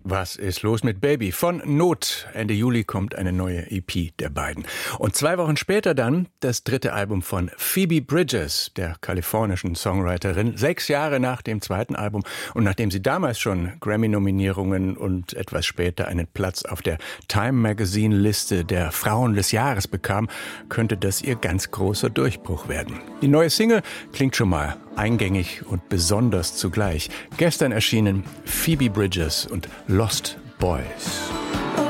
Was ist los mit Baby? Von Not. Ende Juli kommt eine neue EP der beiden. Und 2 Wochen später dann das 3. Album von Phoebe Bridgers, der kalifornischen Songwriterin. 6 Jahre nach dem 2. Album und nachdem sie damals schon Grammy-Nominierungen und etwas später einen Platz auf der Time Magazine-Liste der Frauen des Jahres bekam, könnte das ihr ganz großer Durchbruch werden. Die neue Single klingt schon mal eingängig und besonders zugleich. Gestern erschienen Phoebe Bridgers und Lost Boys.